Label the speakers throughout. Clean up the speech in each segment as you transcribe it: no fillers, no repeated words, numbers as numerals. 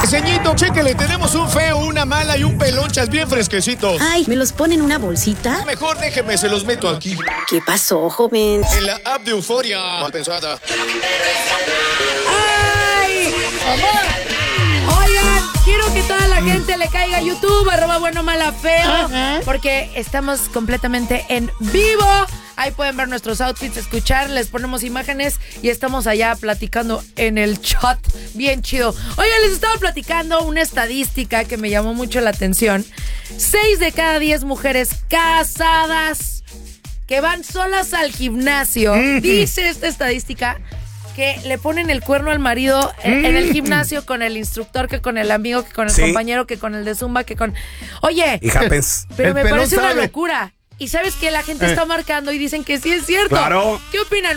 Speaker 1: ceñito, chéquele, tenemos un feo, una mala y un pelonchas bien fresquecitos.
Speaker 2: Ay, ¿me los pone en una bolsita?
Speaker 1: Mejor déjeme, se los meto aquí.
Speaker 2: ¿Qué pasó, joven?
Speaker 1: En la app de Euforia. Mal pensada.
Speaker 3: ¡Ay! Oigan, quiero que toda la gente le caiga a YouTube, @buenomalafeo, porque estamos completamente en vivo. Ahí pueden ver nuestros outfits, escuchar, les ponemos imágenes y estamos allá platicando en el chat. Bien chido. Oigan, les estaba platicando una estadística que me llamó mucho la atención. 6 de cada 10 mujeres casadas que van solas al gimnasio, dice esta estadística, que le ponen el cuerno al marido en el gimnasio con el instructor, que con el amigo, que con el compañero, que con el de Zumba, que con... Oye, pero me parece una locura. Y sabes que la gente está marcando y dicen que sí es cierto.
Speaker 4: Claro.
Speaker 3: ¿Qué opinan?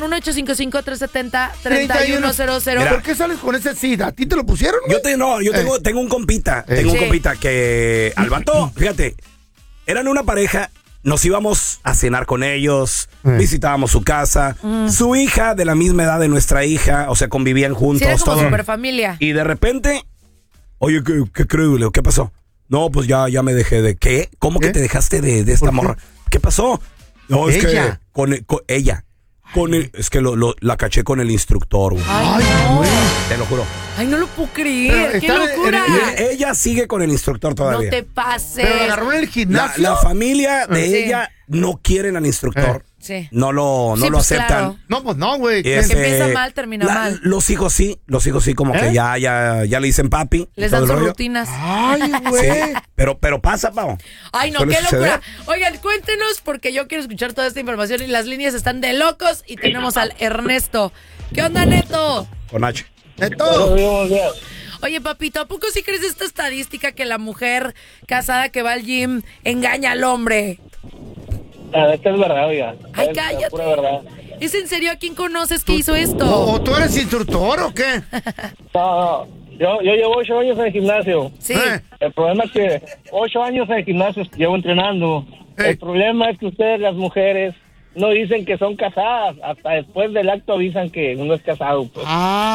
Speaker 3: 1-855-370-3100.
Speaker 5: ¿Por qué sales con ese SIDA? ¿A ti te lo pusieron?
Speaker 4: Yo tengo un compita. Tengo un compita que al vato, fíjate, eran una pareja. Nos íbamos a cenar con ellos, visitábamos su casa, su hija de la misma edad de nuestra hija, o sea, convivían juntos.
Speaker 3: Sí, era como
Speaker 4: todo.
Speaker 3: superfamilia.
Speaker 4: Y de repente, oye, ¿qué crees, Leo? ¿Qué pasó? No, pues ya me dejé de... ¿Qué? ¿Cómo que te dejaste de esta morra? ¿Qué pasó? No, es que con ella. Es que la caché con el instructor, güey.
Speaker 3: Ay, no.
Speaker 4: Te lo juro.
Speaker 3: Ay, no lo puedo creer. ¡Qué locura!
Speaker 4: Ella sigue con el instructor todavía.
Speaker 3: No te pases.
Speaker 5: Pero agarró en el gimnasio.
Speaker 4: La familia de ella no quieren al instructor.
Speaker 3: Sí.
Speaker 4: No lo aceptan.
Speaker 3: Claro.
Speaker 5: No, pues no, güey.
Speaker 3: Empieza mal, termina mal.
Speaker 4: Los hijos sí, como que ya le dicen papi.
Speaker 3: Les dan sus rutinas.
Speaker 5: Ay, güey.
Speaker 4: Sí, pero pasa, Pau.
Speaker 3: Ay, no, qué locura. Oigan, cuéntenos, porque yo quiero escuchar toda esta información y las líneas están de locos. Y tenemos al Ernesto. ¿Qué onda, Neto?
Speaker 4: Con H.
Speaker 5: Neto.
Speaker 3: Oye, papito, ¿a poco sí crees esta estadística que la mujer casada que va al gym engaña al hombre?
Speaker 6: Esta es verdad, oiga.
Speaker 3: Ay, cállate.
Speaker 6: Es pura verdad.
Speaker 3: ¿Es en serio? ¿A quién conoces que hizo esto?
Speaker 5: ¿O tú eres instructor o qué?
Speaker 6: No. Yo llevo 8 años en el gimnasio.
Speaker 3: Sí.
Speaker 6: El problema es que 8 años en el gimnasio llevo entrenando. El problema es que ustedes, las mujeres, no dicen que son casadas. Hasta después del acto avisan que uno es casado. Pues.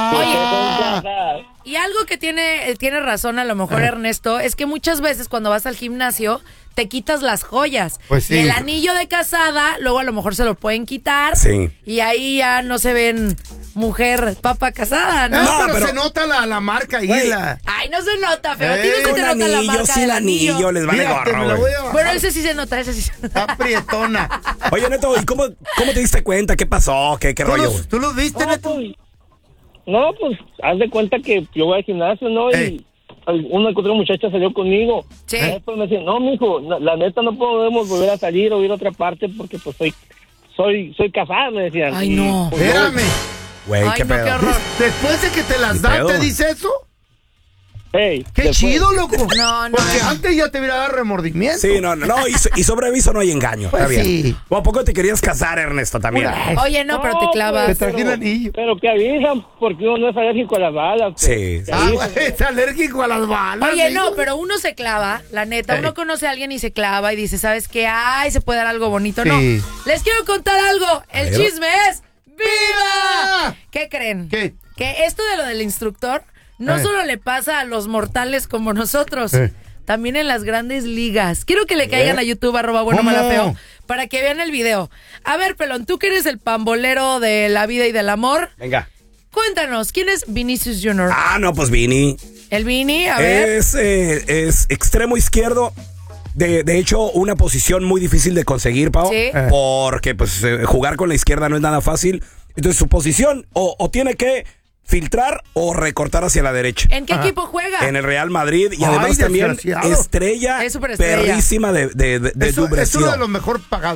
Speaker 3: Oye, y algo que tiene razón a lo mejor Ernesto, es que muchas veces cuando vas al gimnasio te quitas las joyas.
Speaker 5: Pues sí.
Speaker 3: Y el anillo de casada, luego a lo mejor se lo pueden quitar.
Speaker 4: Sí.
Speaker 3: Y ahí ya no se ven mujer, papa casada, ¿no?
Speaker 5: No, pero se nota la marca ahí.
Speaker 3: Ay, no se nota, feo. A ti no se te nota la marca
Speaker 4: sin
Speaker 3: del
Speaker 4: anillo, les vale gorro, güey.
Speaker 3: Bueno, ese sí se nota, ese sí se nota.
Speaker 5: Está prietona.
Speaker 4: Oye, Neto, ¿y cómo te diste cuenta? ¿Qué pasó? ¿Qué rollo, güey?
Speaker 5: ¿Tú los viste, Neto?
Speaker 6: No, pues, haz de cuenta que yo voy al gimnasio, ¿no? Y una que otra muchacha salió conmigo.
Speaker 3: Sí.
Speaker 6: Y después me decía, no, mijo, la neta no podemos volver a salir o ir a otra parte porque, pues, soy casada, me decían.
Speaker 3: Ay, no.
Speaker 6: Pues,
Speaker 5: Espérame.
Speaker 4: Güey,
Speaker 3: Ay,
Speaker 4: qué
Speaker 3: no,
Speaker 4: pedo.
Speaker 3: qué horror.
Speaker 5: Después de que te las dan, ¿te dice eso?
Speaker 6: Hey,
Speaker 5: ¡Qué
Speaker 6: después,
Speaker 5: chido, loco!
Speaker 3: No.
Speaker 5: Porque antes ya te hubiera dado remordimiento.
Speaker 4: Sí, no, y sobre aviso no hay engaño.
Speaker 5: Pues
Speaker 4: está bien.
Speaker 5: sí.
Speaker 4: ¿O a poco te querías casar, Ernesto, también?
Speaker 3: Oye, no, pero te
Speaker 5: Te
Speaker 3: clavas.
Speaker 5: traje un anillo.
Speaker 6: Pero que avisan porque uno no es alérgico a las balas. Pues.
Speaker 4: Sí.
Speaker 6: Que
Speaker 5: Ah,
Speaker 6: avisan.
Speaker 5: güey, es alérgico a las balas.
Speaker 3: Oye,
Speaker 5: amigo.
Speaker 3: no, pero uno se clava, la neta, uno conoce a alguien y se clava y dice, ¿sabes qué? Ay, se puede dar algo bonito.
Speaker 5: Sí.
Speaker 3: No, les quiero contar algo. El
Speaker 4: ver.
Speaker 3: chisme es ¡viva! ¿Qué creen?
Speaker 5: ¿Qué?
Speaker 3: Que esto de lo del instructor no solo le pasa a los mortales como nosotros, también en las grandes ligas. Quiero que le caigan a YouTube, @buenomalafeo, para que vean el video. A ver, Pelón, tú que eres el pambolero de la vida y del amor,
Speaker 4: Venga.
Speaker 3: cuéntanos, ¿quién es Vinicius Jr.?
Speaker 4: Ah, no, pues Vini.
Speaker 3: El Vini, a ver.
Speaker 4: Es extremo izquierdo. De hecho, una posición muy difícil de conseguir, Pau.
Speaker 3: Sí.
Speaker 4: Porque pues jugar con la izquierda no es nada fácil. Entonces su posición o tiene que filtrar o recortar hacia la derecha.
Speaker 3: ¿En qué equipo juega?
Speaker 4: En el Real Madrid y
Speaker 5: Ay,
Speaker 4: además también
Speaker 5: desgraciado.
Speaker 4: estrella
Speaker 3: Es superestrella.
Speaker 4: perrísima de
Speaker 5: Es uno
Speaker 4: Brasil.
Speaker 5: de los mejor pagados.